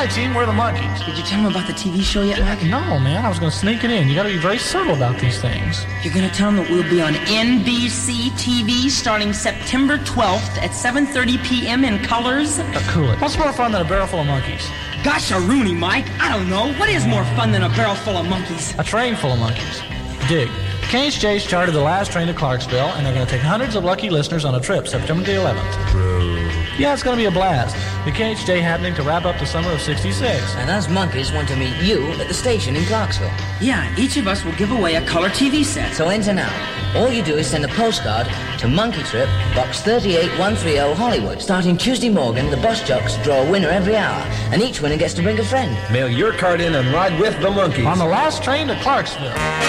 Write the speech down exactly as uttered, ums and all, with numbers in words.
Hi, team, we're the Monkees. Did you tell him about the T V show yet, Mike? No, man, I was going to sneak it in. You got to be very subtle about these things. You're going to tell him that we'll be on N B C T V starting September twelfth at seven thirty p.m. in colors? Uh, cool it. What's more fun than a barrel full of monkeys? Gosh, a Rooney, Mike. I don't know. What is more fun than a barrel full of monkeys? A train full of monkeys. Dig. K H J's chartered the last train to Clarksville, and they're going to take hundreds of lucky listeners on a trip September the eleventh. Bro. Yeah, it's going to be a blast. The K H J happening to wrap up the summer of sixty-six. And us monkeys want to meet you at the station in Clarksville. Yeah, each of us will give away a color T V set. So enter now. All you do is send a postcard to Monkey Trip, Box thirty-eight one thirty, Hollywood. Starting Tuesday morning, the bus jocks draw a winner every hour, and each winner gets to bring a friend. Mail your card in and ride with the Monkees. On the last train to Clarksville.